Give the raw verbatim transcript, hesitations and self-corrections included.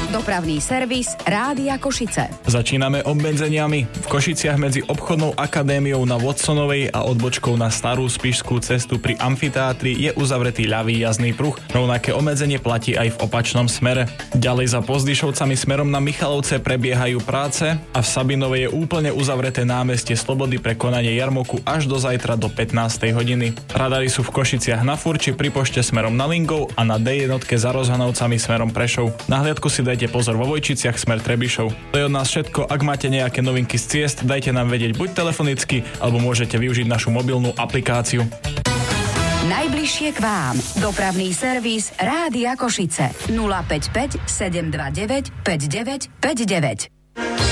Dopravný servis Rádia Košice. Začíname obmedzeniami. V Košiciach medzi obchodnou akadémiou na Watsonovej a odbočkou na Starú Spišskú cestu pri amfiteátri je uzavretý ľavý jazdný pruh. Rovnaké obmedzenie platí aj v opačnom smere. Ďalej za Pozdyšovcami smerom na Michalovce prebiehajú práce a v Sabinovej je úplne uzavreté námestie Slobody pre konanie jarmoku až do zajtra do pätnástej hodiny. Radary sú v Košiciach na Furči pri pošte smerom na Lingov a na dé jednotke za Rozhanovcami smerom Prešov. Na hliadku si dajte pozor vo Vojčiciach smer Trebišov. To je od nás všetko. Ak máte nejaké novinky z ciest, dajte nám vedieť buď telefonicky, alebo môžete využiť našu mobilnú aplikáciu. Najbližšie k vám. Dopravný servis Rádia Košice. nula päť päť sedem dva deväť päť deväť päť deväť.